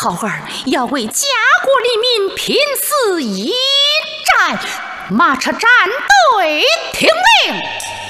好儿要为家国黎民拼死一战，马车战队听令。